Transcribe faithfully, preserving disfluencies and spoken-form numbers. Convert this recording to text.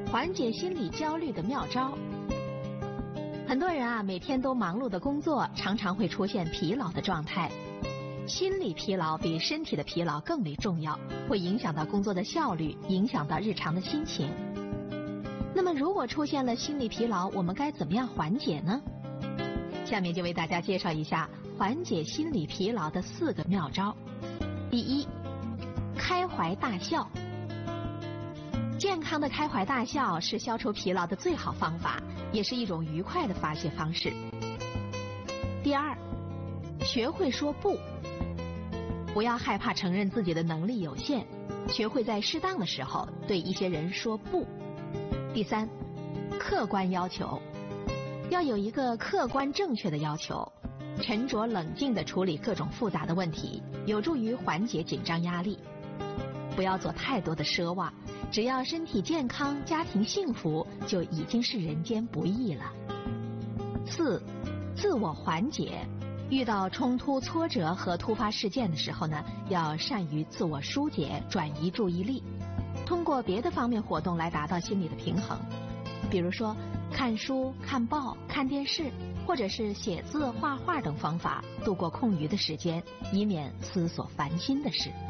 缓解心理焦虑的妙招。很多人啊，每天都忙碌的工作，常常会出现疲劳的状态。心理疲劳比身体的疲劳更为重要，会影响到工作的效率，影响到日常的心情。那么如果出现了心理疲劳，我们该怎么样缓解呢？下面就为大家介绍一下缓解心理疲劳的四个妙招。第一，开怀大笑。健康的开怀大笑是消除疲劳的最好方法，也是一种愉快的发泄方式。第二，学会说不。不要害怕承认自己的能力有限，学会在适当的时候对一些人说不。第三，客观要求。要有一个客观正确的要求，沉着冷静地处理各种复杂的问题，有助于缓解紧张压力。不要做太多的奢望，只要身体健康、家庭幸福，就已经是人间不易了。四，自我缓解。遇到冲突、挫折和突发事件的时候呢，要善于自我疏解，转移注意力，通过别的方面活动来达到心理的平衡。比如说看书、看报、看电视，或者是写字、画画等方法度过空余的时间，以免思索烦心的事。